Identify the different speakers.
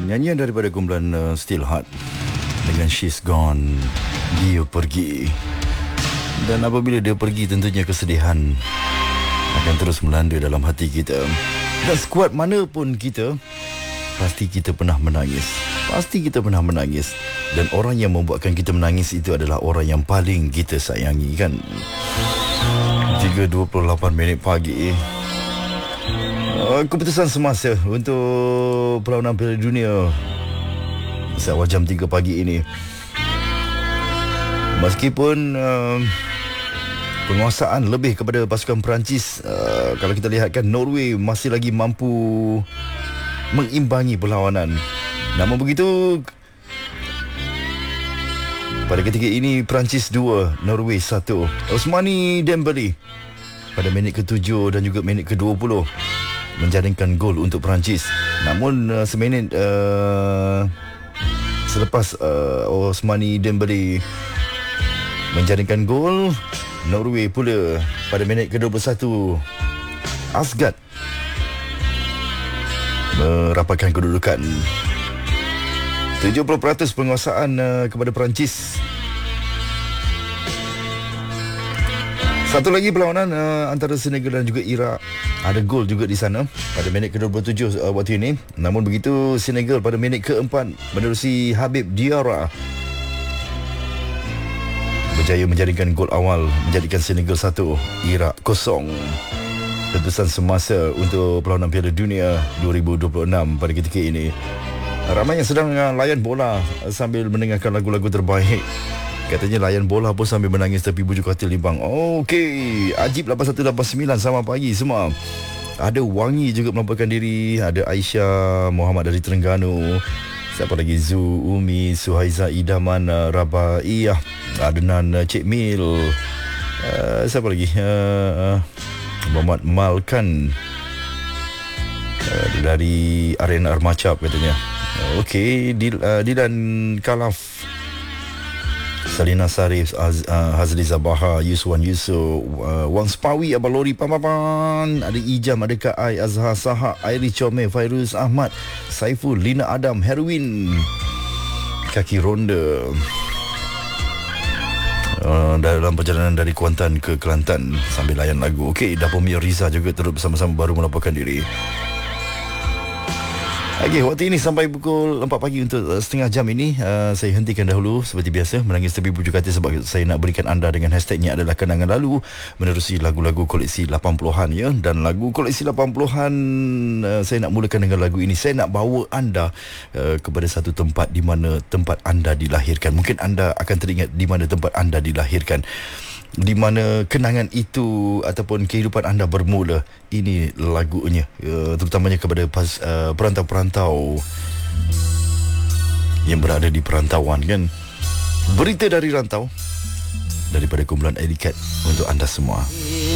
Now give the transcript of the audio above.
Speaker 1: Nyanyian daripada kumpulan Still Heart dengan She's Gone, Dia Pergi. Dan apabila dia pergi, tentunya kesedihan akan terus melanda dalam hati kita. Dan sekuat mana pun kita, pasti kita pernah menangis. Pasti kita pernah menangis. Dan orang yang membuatkan kita menangis itu adalah orang yang paling kita sayangi, kan? 3.28 minit pagi. Keputusan semasa untuk perlawanan Piala Dunia sewaktu jam 3 pagi ini. Meskipun penguasaan lebih kepada pasukan Perancis, kalau kita lihatkan Norway masih lagi mampu mengimbangi perlawanan. Namun begitu, pada ketika ini Perancis 2, Norway 1. Ousmane Dembele pada minit ke-7 dan juga minit ke-20 menjaringkan gol untuk Perancis. Namun seminit selepas Ousmane Dembele menjaringkan gol, Norway pula pada minit ke-21 Asgard merapatkan kedudukan. 70% penguasaan kepada Perancis. Satu lagi perlawanan antara Senegal dan juga Iraq. Ada gol juga di sana pada minit ke-27 waktu ini. Namun begitu, Senegal pada minit ke-4 menerusi Habib Diarra berjaya menjaringkan gol awal, menjadikan Senegal 1, Iraq 0. Keputusan semasa untuk perlawanan Piala Dunia 2026 pada ketika ini. Ramai yang sedang layan bola sambil mendengarkan lagu-lagu terbaik. Katanya layan bola pun sambil menangis tepi bujuk katil Limbang. Okey, Ajib 8189, selamat pagi semua. Ada Wangi juga melaporkan diri. Ada Aisyah Muhammad dari Terengganu. Siapa lagi? Zu, Umi, Suhaiza, Idaman, Rabaiyah, Adnan, Cik Mil. Siapa lagi? Muhammad Malkan dari Arena Armacap katanya. Okey, Dilan Kalaf, Salina Sarif, Hazli Zabaha, Yuswan Yusof, Wang Spawi, Abang Lori Pampapan, ada Ijam, ada Kak Ai, Azhar Sahak, Airi Chome, Fairuz Ahmad, Saiful, Lina Adam, Herwin, Kaki Ronda. Dalam perjalanan dari Kuantan ke Kelantan sambil layan lagu. Okey, Dapur Mio Riza juga turut bersama-sama baru melaporkan diri. Okey, waktu ini sampai pukul 4 pagi untuk setengah jam ini. Saya hentikan dahulu seperti biasa menangis tepi bujuk hati, sebab saya nak berikan anda dengan hashtagnya adalah kenangan lalu menerusi lagu-lagu koleksi 80-an ya. Dan lagu koleksi 80-an, saya nak mulakan dengan lagu ini. Saya nak bawa anda kepada satu tempat di mana tempat anda dilahirkan. Mungkin anda akan teringat di mana tempat anda dilahirkan, di mana kenangan itu ataupun kehidupan anda bermula. Ini lagunya, terutamanya kepada perantau-perantau yang berada di perantauan, kan. Berita dari rantau daripada kumpulan Edikat untuk anda semua.